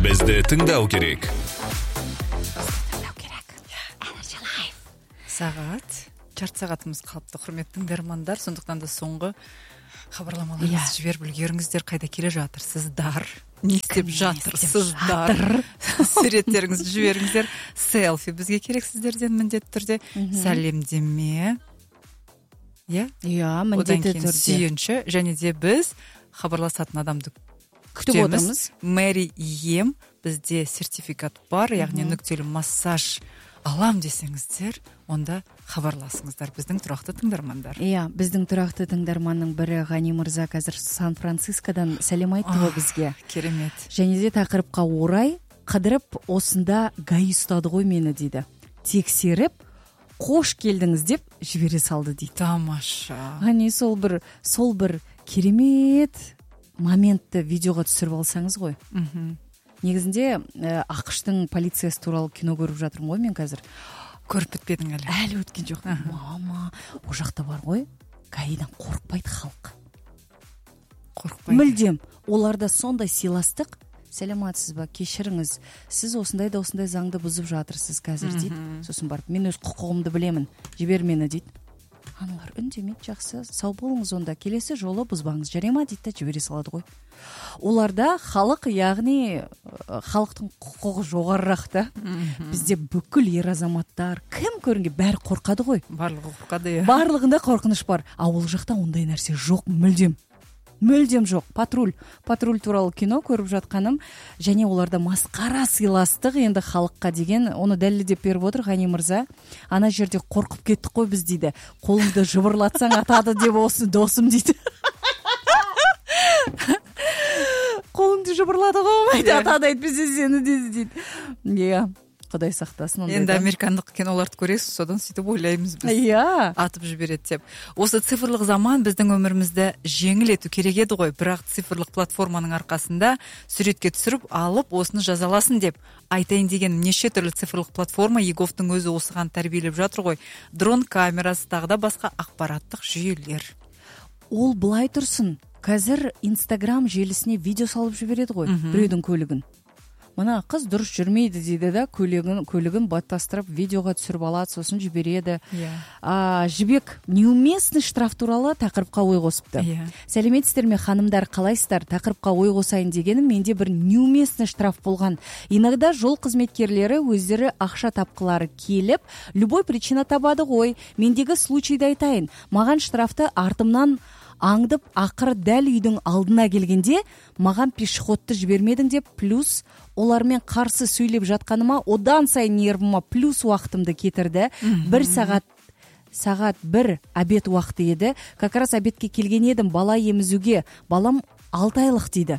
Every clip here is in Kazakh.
Бізді тыңдау керек. Сағат, жарты сағатымыз қалыпты, құрметті тыңдармандар. Сондықтан да соңғы хабарламаларыңызды жіберіп үлгеріңіздер. Қайда келе жатырсыздар? Не істеп жатырсыздар? Суреттеріңізді жіберіңіздер. Селфи бізге керек сіздерден міндетті түрде. Сәлемдеме. Міндетті Одан кейін түрде. сүйінші. Және де біз хабарласатын адамды күтеміз. Мэри ем. Бізде сертификат бар, яғни нүктелі массаж алам десеңіздер, онда хабарласыңыздар, біздің тұрақты тыңдармандар. Біздің тұрақты тыңдарманның бірі Ғани мырза қазір Сан-Францискодан сәлем айтты ғой бізге. Керемет. Және де тақырыпқа орай қыдырып осында гаи ұстады ғой мені дейді. Тексеріп, қош келдіңіз деп жібере салды дейді. Тамаша. Ғани сол бір керемет моментті видеоға түсіріп алсаңыз ғой. Негізінде ақштың полициясы туралы кино көріп жатырмын ғой мен қазір. Көріп бітпедің әлі? Әлі өткен жоқ. Мама, о жақта бар ғой, гаидан қорықпайды халық. Қорықпайды. Мүлдем. Оларда сондай сыйластық. Сәлематсыз ба, кешіріңіз, сіз осындай заңды бұзып жатырсыз қазір дейді. Сосын барып, мен өз құқығымды білемін, жібер мені дейді. Аналар үндемейді, жақсы, сау болыңыз онда, келесі жолы бұзбаңыз, жарай ма дейді, жібере салады ғой. Оларда халық, яғни халықтың құқығы жоғарырақ та. Бізде бүкіл ер азаматтар, кім көрінген бәрі қорқады ғой. Барлығы қорқады, Барлығында қорқыныш бар. Ол жақта ондай нәрсе жоқ, мүлдем жоқ. Патруль туралы кино көріп жатқаным, және оларда масқара сыйластық енді халыққа деген, оны дәлелдеп беріп отыр Ғани мырза. Ана жерде қорқып кеттік қой біз дейді. Қолыңды жыбырлатсаң атады деп осы досым дейді. Қолыңды жыбырлады ғой, атады әйтпесе сені дейді. Құдай сақтасын. Енді американдық киноларды көресіз, содан сөйтіп ойлаймыз біз. Атып жібереді деп. Осы цифрлық заман біздің өмірімізді жеңіл ету керек еді ғой, бірақ цифрлық платформаның арқасында суретке түсіріп алып, осыны жазаласын деп айтайын деген неше түрлі цифрлық платформа Еговтың өзі осыған тәрбиелеп жатыр ғой. Дрон камерасы, тағы да басқа ақпараттық жүйелер. Ол былай тұрсын. Қазір Инстаграм желісіне видео салып жібереді ғой, біреудің көлігін. Мына қыз дұрыс жүрмейді дейді да, көлігін баттастырып видеоға түсіріп алады, сосын жібереді. Жібек неуместный штраф туралы тақырыпқа ой қосыпты. Сәлеметсіздер ме ханымдар, қалайсыздар? Тақырыпқа ой қосайын дегенім, менде бір неуместный штраф болған. Иногда жол қызметкерлері өздері ақша тапқылары келіп, любой причина табады ғой. Мендегі случайды айтайын. Маған штрафты артымнан аңдып, ақыры дәл үйдің алдына келгенде, маған пешеходты жібермедің деп, плюс олармен қарсы сөйлеп жатқаныма одан сайын нервыма плюс уақытымды кетірді. Бір сағат бір обед уақыты еді. Как раз обедке келген едім бала емізуге. Балам 6 айлық дейді.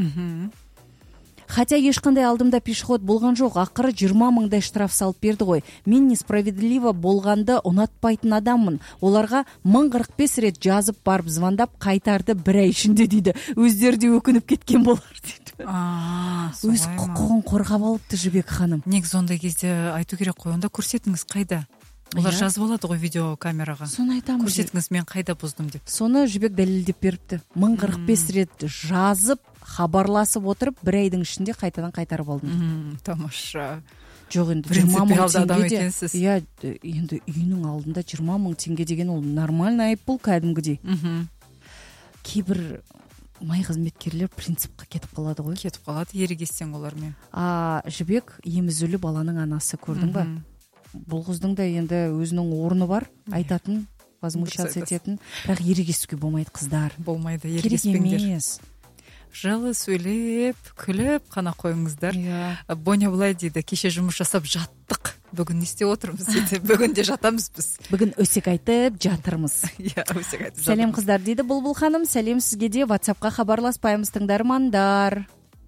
Хотя ешқандай алдымда пешеход болған жоқ, ақыры 20 000 штраф салып берді ғой. Мен несправедливо болғанды ұнатпайтын адаммын. Оларға 1045 рет жазып барып звондап қайтарды бір ай ішінде дейді. Өздері де өкініп кеткен болар дейді. Өз құқығын қорғап алыпты Жібек ханым. Негізі ондай кезде айту керек қой, онда көрсетіңіз қайда. Олар жазып алады ғой видео камераға. Соны айтамын. Көрсетіңіз мен қайда бұздым деп. Соны Жібек дәлелдеп беріпті. 1045 рет жазып, хабарласып отырып, бір айдың ішінде қайтадан қайтарып алдым. Тамаша. Жоқ, енді 20 000 теңге. Енді үйінің алдында 20 000 теңге деген ол нормальный айыппұл кәдімгідей. Кейбір май қызметкерлер принципқа кетіп қалады ғой. Кетіп қалады, ерегессең олармен. Жібек емізулі баланың анасы, көрдің ба? Бұл қыздың да енді өзінің орны бар, айтатын, возмущаться ететін, бірақ ерегесуге болмайды қыздар. Болмайды, ерегеспеңдер. Керек емес. Жылы сөйлеп, күліп қана қойыңыздар. Боня былай дейді, кеше жұмыс жасап жаттық. Бүгін не істеп отырмыз дейді. Бүгін де жатамыз біз. Бүгін өсек айтып жатырмыз. Өсек айтып жатырмыз. Сәлем қыздар дейді Бұлбұл ханым. Сәлем сізге де, WhatsApp-қа хабарласпаймыз тыңдармандар.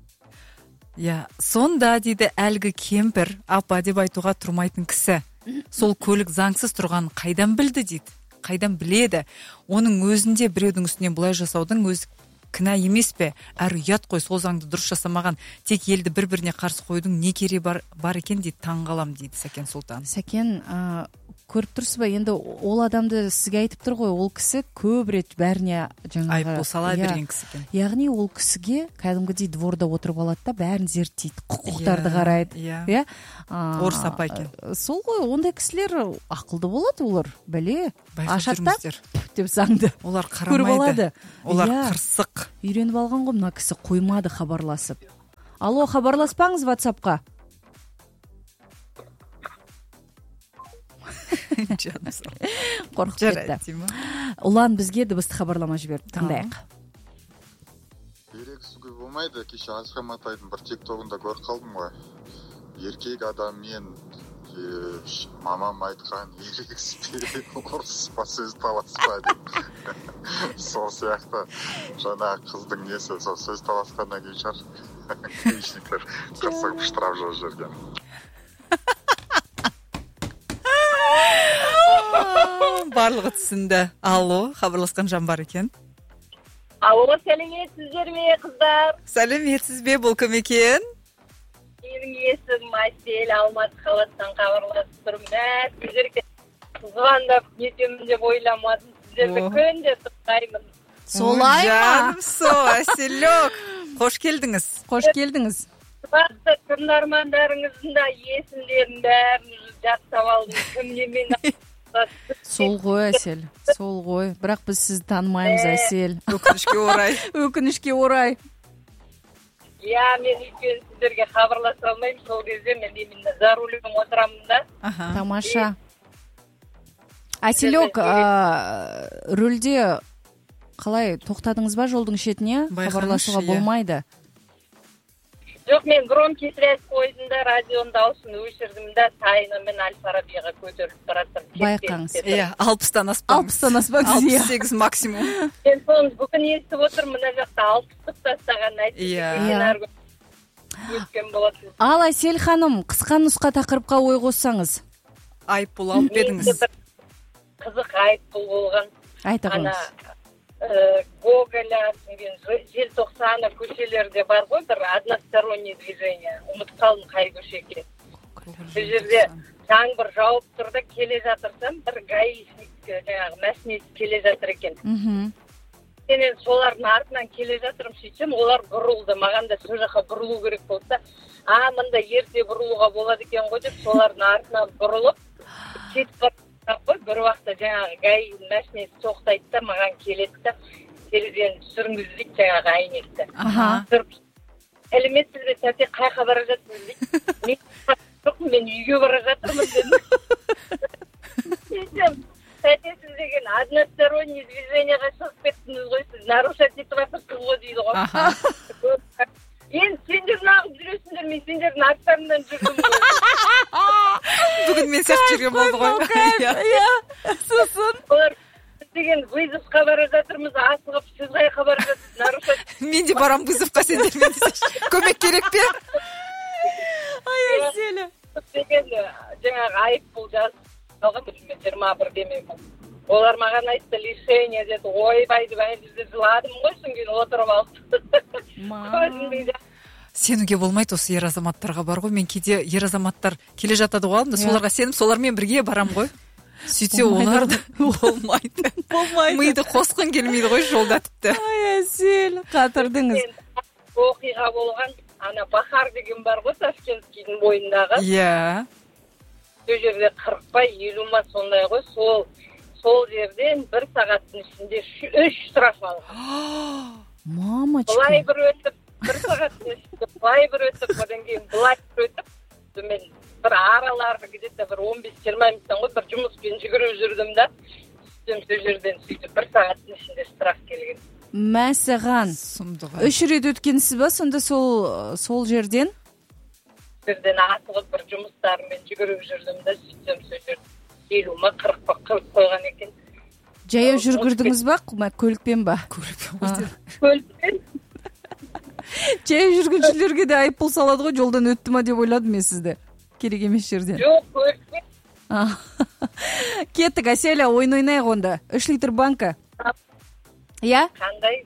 Сонда дейді әлгі кемпір апа деп айтуға тұрмайтын кісі. Сол көлік заңсыз тұрғанын қайдан білді дейді. Қайдан біледі. Оның өзінде біреудің үстінен бұлай жасаудың өзі кінә емес пе? Әрі ұят қой, сол заңды дұрыс жасамаған. Тек елді бір-біріне қарсы қойдың не керегі бар екен дейді, таңғалам дейді Сәкен Сұлтан. Сәкен, көріп тұрсыз ба, енді ол адамды сізге айтып тұр ғой, ол кісі көп рет бәріне жаңағы айыппұл сала берген кісі екен. Яғни ол кісіге кәдімгідей дворда отырып алады да, бәрін зерттейді, құқықтарды қарайды. Иә. Орыс апа екен. Сол ғой, ондай кісілер ақылды болады, олар бәле ашады деп заңды. Олар қарамайды. Олар қырсық. Үйреніп алған ғой, мына кісі қоймады хабарласып. Алло, хабарласпаңыз WhatsApp-қа. Қорқып кетті. Ұлан бізге дыбысты хабарлама жіберді, тыңдайық. Ерегісуге болмайды. Кеше Асқар Матайдың бір тиктогында көріп қалдым ғой. Еркек адаммен мамам айтқан ерегіспе, ұрыспа, сөз таласпа деп. Сол сияқты жаңа қыздың несі, сол сөз таласқаннан кейін шығар. Гаишниктер қырсығып штраф жазып жүрген. Барлығы түсінді. Алло, хабарласқан жан бар екен. Алло, сәлеметсіздер ме, қыздар? Сәлеметсіз бе, бұл кім екен? Менің есімім Айсел, Алматы қаласынан хабарласып тұрмын. Сіздерге звондап нетемін деп ойламадым. Сіздерді күнде тыңдаймын. Солай ма? Жанымсо, Айселек. Қош келдіңіз. Қош келдіңіз. Басты тыңдармандарыңыздың да есімдерін бәрін жаттап алдым. Кім немен Сол ғой, Әсел, сол ғой. Бірақ біз сізді танымаймыз, Әсел. Өкінішке орай. Өкінішке орай. Я, мен үйкен сіздерге хабарласа алмаймын. Сол кезде мен именно за рулем отырамын да. Тамаша. Әселек, рөлде қалай тоқтадыңыз ба жолдың шетіне? Хабарласуға болмайды. Жоқ, мен громкий связь қойдым да, радионың дауысын өшірдім да, Тайнымен Аль-Фарабиға көтеріліп бараттым. Байқаңыз. 60-тан аспаңыз. 60-тан аспаңыз. 68 максимум. Мен соны бүгін естіп отырмын, мына жақта 60 тастаған айтып. Өткен болатын. Ал Әсел ханым, қысқа нұсқа тақырыпқа ой қоссаңыз. Айыппұл алып едіңіз. Қызық айыппұл болған. Айта қойыңыз. Гоголя, желтоқсаны көшелерде бар ғой, бір односторонний движение. Ұмытып қалдым қай көше екен. Бұл жерде жаңбыр жауып тұрды, келе жатырсам, бір гаишник, жаңағы мәшинесі келе жатыр екен. Мен солардың артынан келе жатырым, сөйтсем, олар бұрылды. Маған да сол жаққа бұрылу керек болса, мында ерте бұрылуға болады екен ғой деп, солардың артынан бұрылып, кетіп барып қой, бір уақытта жаңағы гаи мәшинесі тоқтайды да, маған келеді да, терезені сүріңіздейді жаңағы әйнекті. Тұрып, сәлеметсіз бе, тәте, қайқа бара жатырмын дейді. Мен үйге бара жатырмын дедім. Тәте, сіз деген односторонний движениеға шығып кеттіңіз ғой, сіз нарушать етіп жатырсыз ғой дейді ғой. Енді сендер нағып жүресіңдер, мен сендердің арттарынан жүрдім ғой. Бүгін мен сияқты жүрген болды ғой. Сосын. Олар деген вызовқа бара жатырмыз, асығып, сіз қайқа бара жатырсыз, нарушать. Мен де барам вызовқа, сендермен көмек керек пе? Ай, Әселі. Деген жаңағы айыппұл жазып алған, 21 демеймін. Олар маған айтты, лишение деді, ойбай деп әйелді жыладым ғой, соң кейін отырып алды. Сенуге болмайды, осы ер азаматтарға бар ғой. Мен кейде ер азаматтар келе жатады ғой, соларға сеніп, солармен бірге барам ғой. Сөйтсе олар да болмайды. Миды қосқын келмейді ғой жолда тіпті. Ай, Әсел, қатырдыңыз. Оқиға болған, ана Бахар деген бар ғой, Ташкентскийдің бойындағы. Иә. Сол жерде 40 па, 50 ма сондай ғой, сол жерден 1 сағаттың ішінде 3 штраф алған. Мамочка. Былай бір өтіп, 1 сағаттың ішінде былай бір өтіп, одан кейін былай бір өтіп, мен бір араларды где-то бір 15-20 минуттан ғой, бір жұмыспен жүгіріп жүрдім да, сол жерден сөйтіп 1 сағаттың ішінде штраф келген. Мәсіған. 3 рет өткенсіз ба, сонда сол жерден? Жерден атылып бір жұмыстарымен жүгіріп жүрдім да, сөйтсем сол жерден 50 ма 40 па қылып қойған екен. Жаяу жүргірдіңіз ба, көлікпен ба? Көлікпен. Жаяу жүргіншілерге де айыппұл салады ғой, жолдан өтті ма деп ойладым мен сізді. Керек емес жерден. Жоқ, көлікпен. Кеттік, Әселя, ойын ойнайық онда. 3 литр банка. Я? Қандай?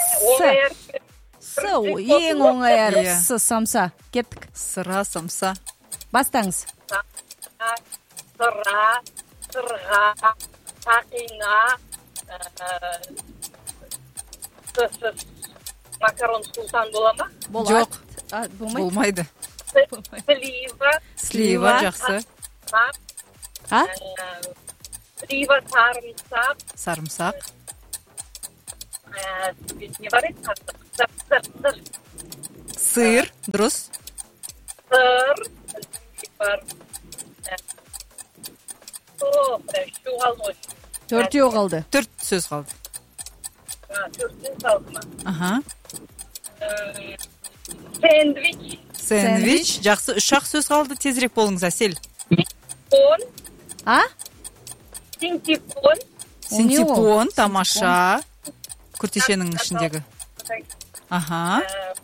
Ең оңай әріп. Самса. Кеттік. Сыра, самса. Бастаңыз. Сыра, сырға, сақина, макарон султан бола ма? Жоқ, болмайды. Слива жақсы. Слива, Сарымсақ. Не бар еді? Сыр, дұрыс. Сыр, бар. Төртеу қалды. 4 сөз қалды. 4 сөз қалды ма? Аха. Сэндвич. Жақсы, 3-ақ сөз қалды. Тезірек болыңыз, Әсел. Синтепон, тамаша. Күртешенің ішіндегі. Аха.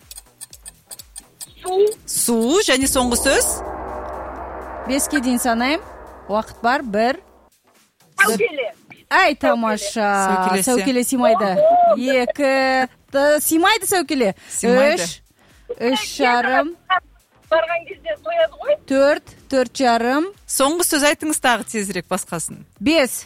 Су, және соңғы сөз. 5-ке дейін санайым. Уақыт бар. 1. Сәукеле. Ай, тамаша. Сәукеле симайды. 2. Симайды сәукеле. 3. 3,5. Барған кезде тояды ғой. 4. 4,5. Соңғы сөз айтыңыз тағы тезірек басқасын. 5.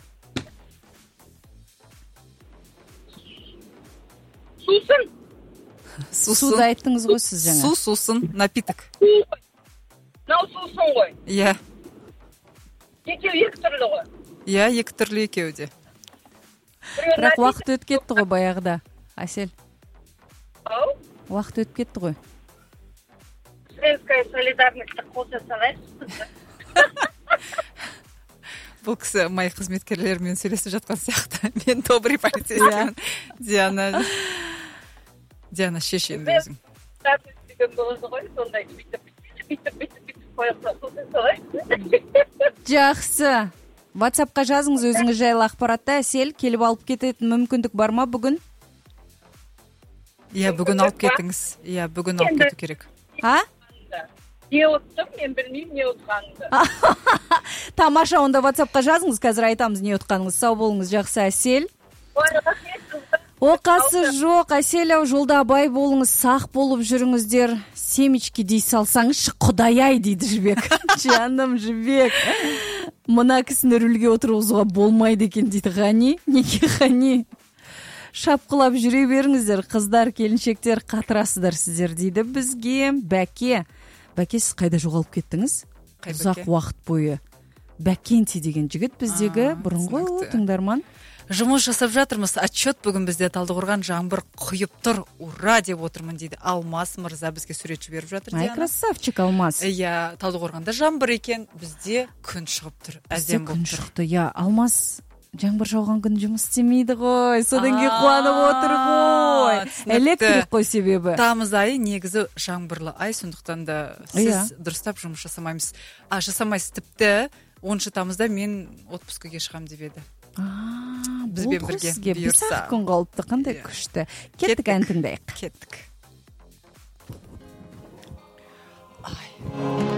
Сусын. Суды айттыңыз ғой сіз жаңа. Сусын, напиток. Мынау сусын ғой. Иә. Екеуі 2 түрлі ғой. Иә, 2 түрлі екеуі де. Бірақ уақыт өтіп кетті ғой баяғыда. Әсел. Уақыт өтіп кетті ғой. Женская солидарность қоса санайсыз. Бұл кісі май қызметкерлерімен сөйлесіп жатқан сияқты. Мен добрый полицейскімін. Диана, шеш енді өзің. Жақсы. WhatsApp-қа жазыңыз өзіңіз жайлы ақпаратты. Әсел, келіп алып кететін мүмкіндік бар ма бүгін? Иә, бүгін алып кетіңіз. Иә, бүгін алып кету керек. Не ұттым, мен білмеймін не ұтқаныңды. Тамаша, онда WhatsApp-қа жазыңыз, қазір айтамыз не ұтқаныңыз. Сау болыңыз, жақсы, Әсел. Оқасы жоқ, Әсел, жолда абай болыңыз, сақ болып жүріңіздер. Семечки дей салсаңызшы, құдай-ай, дейді Жібек. Жаным Жібек. Мына кісіні рөлге отырғызуға болмайды екен, дейді Ғани. Неге Ғани? Шапқылап жүре беріңіздер, қыздар, келіншектер, қатырасыздар сіздер, дейді бізге. Бәке, сіз қайда жоғалып кеттіңіз? Ұзақ уақыт бойы. Бәкенти деген жігіт біздегі бұрынғы тыңдарман. Жұмыс жасап жатырмыз. Отчет бүгін бізде Талдықорған жаңбыр құйып тұр. Ура деп отырмын, дейді Алмас мырза бізге сурет жіберіп жатыр. Ай, красавчик Алмас. Иә, Талдықорғанда жаңбыр екен, бізде күн шығып тұр. Әдем болып тұр. Иә, Алмас жаңбыр жауған күн жұмыс істемейді ғой. Содан кейін қуанып отыр ғой. Электрик қой себебі. Тамыз айы негізі жаңбырлы ай, сондықтан да сіз дұрыстап жұмыс жасамайсыз. Тіпті 10 тамызда мен отпускіге шығам деп еді. Бізбен бірге бұйырса. 5 күн қалыпты, қандай күшті. Кеттік, ән тыңдайық. Кеттік.